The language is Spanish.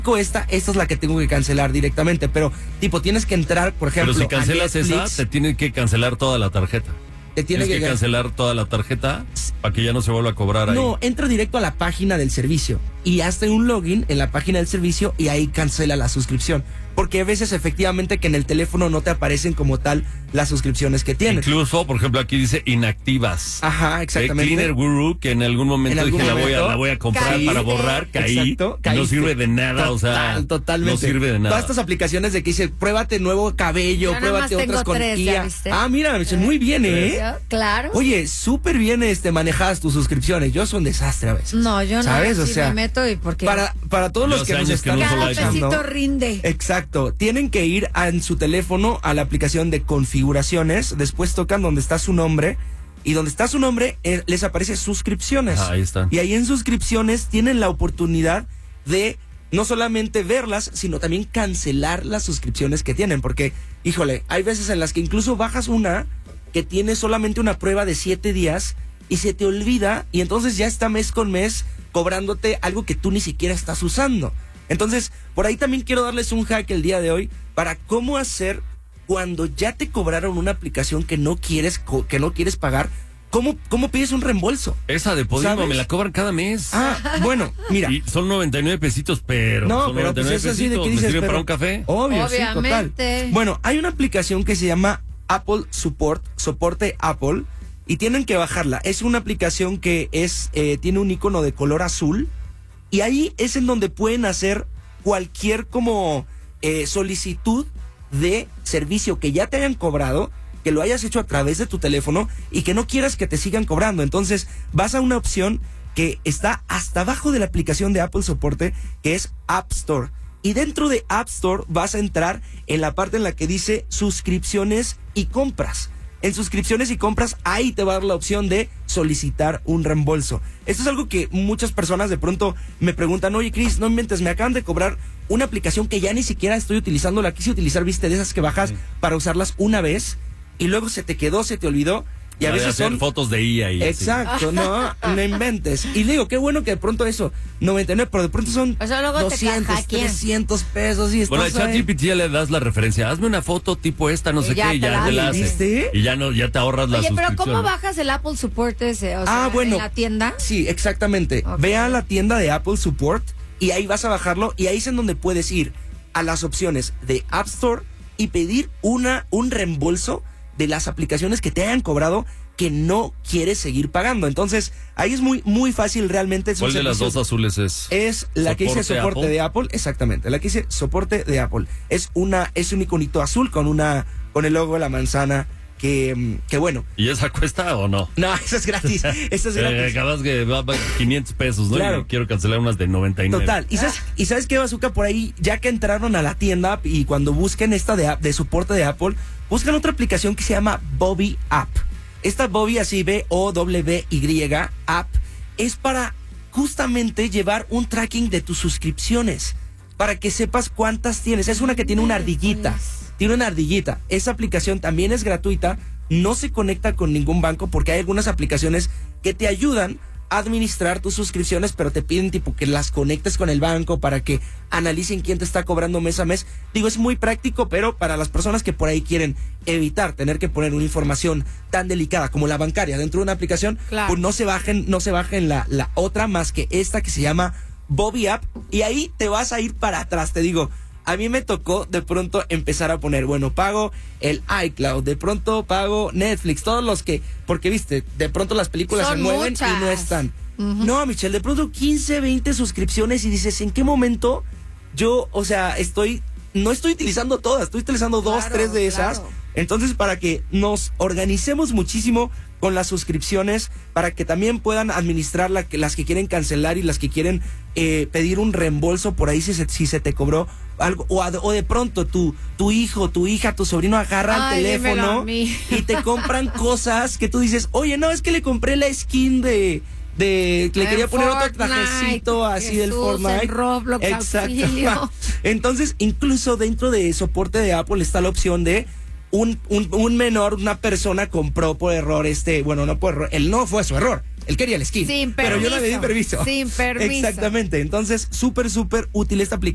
esta es la que tengo que cancelar directamente, pero tipo tienes que entrar, por ejemplo, pero si cancelas a Netflix, esa, te tienen que cancelar toda la tarjeta. Tienes que cancelar toda la tarjeta para que ya no se vuelva a cobrar ahí. No, entra directo a la página del servicio y hazte un login en la página del servicio y ahí cancela la suscripción. Porque a veces efectivamente que en el teléfono no te aparecen como tal las suscripciones que tienes. Incluso, por ejemplo, aquí dice inactivas. Ajá, exactamente. Cleaner Guru, que en algún momento dije la voy a comprar para borrar, caí. Exacto, no sirve de nada, totalmente. No sirve de nada. Todas estas aplicaciones de que dice, pruébate nuevo cabello, pruébate otras con IA. Mira, muy bien, Claro. Oye, súper bien manejadas tus suscripciones. Yo soy un desastre a veces. No, yo no. ¿Sabes? O sea, me meto y porque para todos los que nos están cada escuchando, pesito rinde. Exacto. Tienen que ir en su teléfono a la aplicación de configuraciones, después tocan donde está su nombre y donde está su nombre les aparece suscripciones. Ahí están. Y ahí en suscripciones tienen la oportunidad de no solamente verlas, sino también cancelar las suscripciones que tienen, porque, híjole, hay veces en las que incluso bajas una que tiene solamente una prueba de 7 días y se te olvida y entonces ya está mes con mes cobrándote algo que tú ni siquiera estás usando. Entonces, por ahí también quiero darles un hack el día de hoy para cómo hacer cuando ya te cobraron una aplicación que no quieres pagar. ¿Cómo pides un reembolso? Esa de Podimo me la cobran cada mes. Bueno, mira. Y son 99 pesitos, pero no, son pero 99 pues es así de que pesitos. dices, ¿Me sirve para un café? Obvio, obviamente. Sí, total. Bueno, hay una aplicación que se llama Apple Support, soporte Apple, y tienen que bajarla. Es una aplicación que tiene un icono de color azul, y ahí es en donde pueden hacer cualquier solicitud de servicio que ya te hayan cobrado, que lo hayas hecho a través de tu teléfono y que no quieras que te sigan cobrando. Entonces vas a una opción que está hasta abajo de la aplicación de Apple Soporte, que es App Store. Y dentro de App Store vas a entrar en la parte en la que dice suscripciones y compras. En suscripciones y compras, ahí te va a dar la opción de solicitar un reembolso. Esto es algo que muchas personas de pronto me preguntan, oye, Cris, no inventes, me acaban de cobrar una aplicación que ya ni siquiera estoy utilizando, la quise utilizar, viste, de esas que bajas para usarlas una vez y luego se te quedó, se te olvidó. Y a veces son fotos de IA y exacto, así. No inventes. Y le digo, qué bueno que de pronto eso, 99, pero de pronto son 200, 300 pesos. Y bueno, a ChatGPT ya le das la referencia. Hazme una foto tipo esta, no sé qué, y ya te la hace. ¿Viste? Y ya te ahorras la suscripción. Oye, pero ¿cómo bajas el Apple Support ese? O sea, bueno, ¿en la tienda? Sí, exactamente. Okay. Ve a la tienda de Apple Support y ahí vas a bajarlo y ahí es en donde puedes ir a las opciones de App Store y pedir un reembolso de las aplicaciones que te hayan cobrado que no quieres seguir pagando. Entonces, ahí es muy, muy fácil realmente. ¿Cuál de las dos azules es? Es la que dice soporte de Apple, exactamente, la que dice soporte de Apple. Es un iconito azul con el logo de la manzana. Que bueno. ¿Y esa cuesta o no? No, esa es gratis. Esa es gratis. Acabas que va 500 pesos, ¿no? Claro. Y quiero cancelar unas de 99. Total. ¿Y sabes qué, Bazooka? Por ahí, ya que entraron a la tienda y cuando busquen esta de soporte de Apple, buscan otra aplicación que se llama Bobby App. Esta Bobby, así BOWY App, es para justamente llevar un tracking de tus suscripciones, para que sepas cuántas tienes. Es una que tiene una ardillita. Tiene una ardillita. Esa aplicación también es gratuita, no se conecta con ningún banco porque hay algunas aplicaciones que te ayudan a administrar tus suscripciones, pero te piden tipo que las conectes con el banco para que analicen quién te está cobrando mes a mes. Digo, es muy práctico, pero para las personas que por ahí quieren evitar tener que poner una información tan delicada como la bancaria dentro de una aplicación, claro, pues no se bajen la otra más que esta que se llama Bobby App, y ahí te vas a ir para atrás, te digo. A mí me tocó de pronto empezar a poner, bueno, pago el iCloud, de pronto pago Netflix, todos los que, porque viste, de pronto las películas se mueven y no están. No, Michelle, de pronto 15, 20 suscripciones y dices, ¿en qué momento yo, o sea, no estoy utilizando todas, estoy utilizando 2, 3 de esas? Claro. Entonces, para que nos organicemos muchísimo con las suscripciones, para que también puedan administrar las que quieren cancelar y las que quieren pedir un reembolso por ahí si se te cobró algo, o de pronto tu hijo, tu hija, tu sobrino agarra el teléfono y te compran cosas que tú dices, oye, no, es que le compré la skin le quería poner otro trajecito así del Fortnite. Roblox, exacto. Entonces, incluso dentro de soporte de Apple está la opción de un menor, una persona compró por error bueno, no por error, él no fue su error, él quería el skin, pero yo no le di permiso. Sin permiso. Exactamente, entonces súper útil esta aplicación.